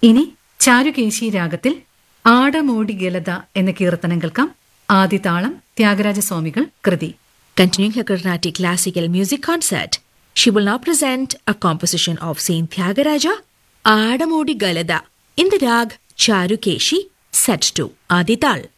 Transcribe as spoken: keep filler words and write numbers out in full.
ഇനി ചാരുകേശി രാഗത്തിൽ ആടമോടി ഗലത എന്ന കീർത്തനം കേൾക്കാം. ആദിതാളം ത്യാഗരാജസ്വാമികൾ കൃതി. Continuing her Carnatic classical music concert, she will now present a composition of Saint Tyagaraja, Adamodi Galada, in the rag Charukeshi, set to Adital.